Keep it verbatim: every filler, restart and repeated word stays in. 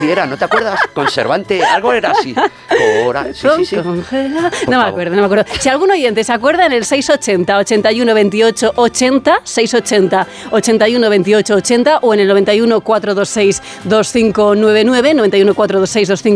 era, ¿no te acuerdas? Conservante, algo era así. Cora, sí, sí, sí. Congela. No me acuerdo, no me acuerdo. Si algún oyente se acuerda, en el seis ochenta, ochenta y uno, veintiocho, ochenta, seis ochenta, ochenta y uno, veintiocho, ochenta o en el noventa y uno, cuatrocientos veintiséis, veinticinco noventa y nueve, noventa y uno, cuatrocientos veintiséis, veinticinco